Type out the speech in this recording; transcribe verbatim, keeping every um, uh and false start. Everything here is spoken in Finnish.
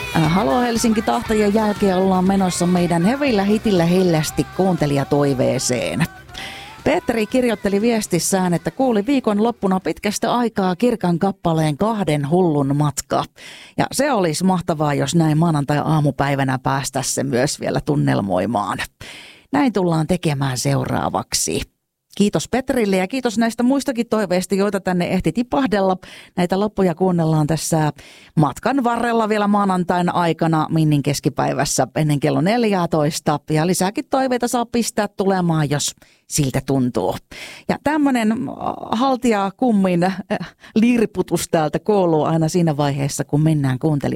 Halo Helsinki -tahtojen jälkeen ollaan menossa meidän hevillä hitillä hellästi kuuntelijatoiveeseen. Petteri kirjoitteli viestissään, että kuuli viikon loppuna pitkästä aikaa Kirkan kappaleen Kahden hullun matka. Ja se olisi mahtavaa, jos näin maanantai-aamupäivänä päästäisiin myös vielä tunnelmoimaan. Näin tullaan tekemään seuraavaksi. Kiitos Petrille ja kiitos näistä muistakin toiveista, joita tänne ehti tipahdella. Näitä loppuja kuunnellaan tässä matkan varrella vielä maanantain aikana Minnin keskipäivässä ennen kello neljätoista. Ja lisääkin toiveita saa pistää tulemaan, jos siltä tuntuu. Ja tämmöinen haltija kummin lirputus täältä kuuluu aina siinä vaiheessa, kun mennään kuuntelemaan.